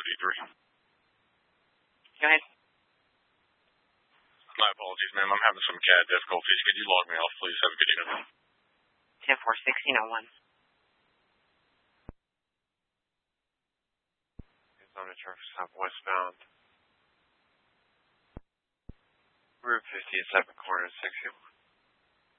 1033. Go ahead. My apologies, ma'am. I'm having some CAD difficulties. Could you log me off, please? Have a good evening. 10-4-1601. On the Traffic Stop westbound. Route 50 at 7 corner 61.